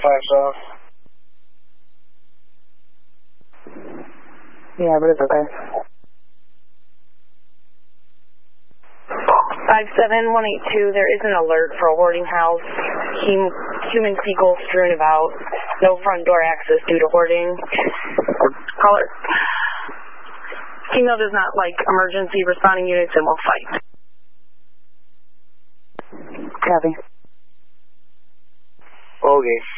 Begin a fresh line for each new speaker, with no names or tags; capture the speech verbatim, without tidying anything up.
five south.
Yeah, but it's okay.
five seven one eight two, there is an alert for a hoarding house. Hum, human fecal strewn about. No front door access due to hoarding. Caller. Female does not like emergency responding units and will fight.
Copy.
Okay.